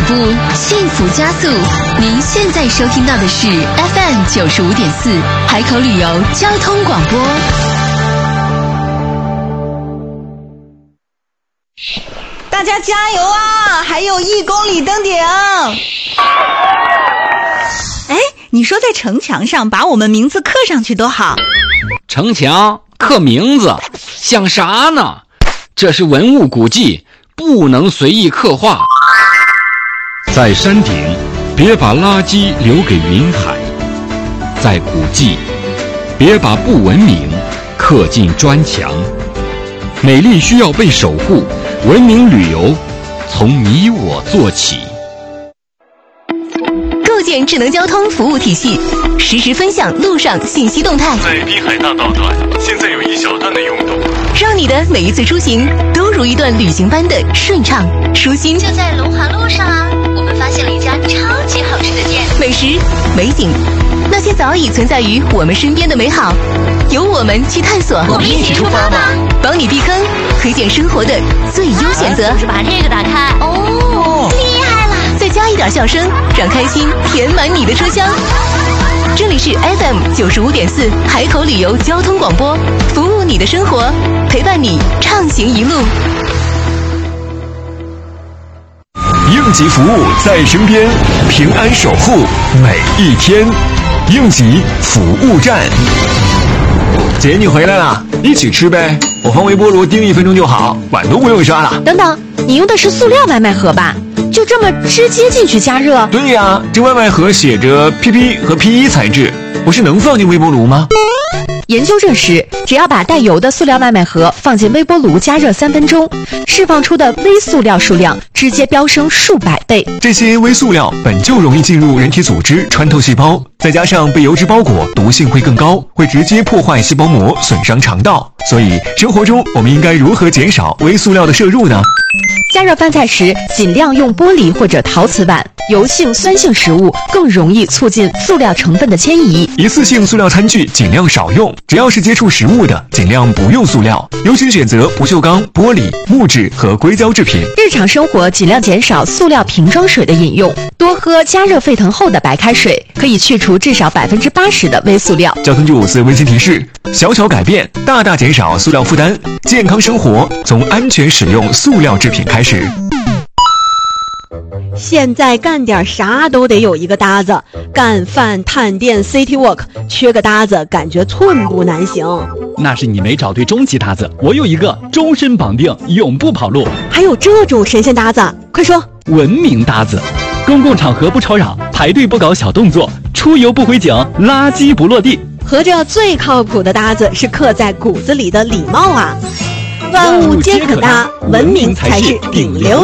步，幸福加速。您现在收听到的是 FM 95.4海口旅游交通广播。 大家加油啊！还有1公里登顶。哎，你说在城墙上把我们名字刻上去多好。 城墙刻名字像啥呢？这是文物古迹，不能随意刻画。 在山顶，别把垃圾留给云海；在古迹，别把不文明刻进砖墙。美丽需要被守护，文明旅游从你我做起。 构建智能交通服务体系，实时分享路上信息动态。 在滨海大道段，现在有一小段的拥堵， 让你的每一次出行都如一段旅行般的顺畅舒心。 就在龙华路上啊，我们发现了一家超级好吃的店， 美食、美景，那些早已存在于我们身边的美好，由我们去探索。 我们一起出发吧！ 帮你避坑，推荐生活的最优选择。 就是把这个打开。哦，厉害了！ 再加一点笑声，让开心填满你的车厢。这里是 FM 95.4海口旅游交通广播，服务你的生活，陪伴你畅行一路。 应急服务在身边，平安守护每一天。应急服务站。姐，你回来了，一起吃呗。我放微波炉叮1分钟就好，碗都不用刷了。 等等，你用的是塑料外卖盒吧？就这么直接进去加热？ 对呀，这外卖盒写着 PP 和 PE 材质，不是能放进微波炉吗？ 研究证实，只要把带油的塑料外卖盒放进微波炉加热3分钟，释放出的微塑料数量直接飙升数百倍。 这些微塑料本就容易进入人体组织，穿透细胞，再加上被油脂包裹，毒性会更高，会直接破坏细胞膜，损伤肠道。所以生活中我们应该如何减少微塑料的摄入呢？ 加热饭菜时，尽量用玻璃或者陶瓷碗。油性、酸性食物更容易促进塑料成分的迁移。 一次性塑料餐具尽量少用，只要是接触食物的，尽量不用塑料，优先选择不锈钢、玻璃、木质和硅胶制品。 日常生活尽量减少塑料瓶装水的饮用，多喝加热沸腾后的白开水，可以去除至少80%的微塑料。 交通954温馨提示：小小改变，大大减少塑料负担，健康生活从安全使用塑料制品开始。 现在干点啥都得有一个搭子，干饭、探店、City Walk， 缺个搭子感觉寸步难行。 那是你没找对终极搭子，我有一个终身绑定，永不跑路。 还有这种神仙搭子，快说！ 文明搭子，公共场合不吵扰，排队不搞小动作，出游不回警，垃圾不落地。 合着最靠谱的搭子是刻在骨子里的礼貌啊！万物皆可搭，文明才是顶流。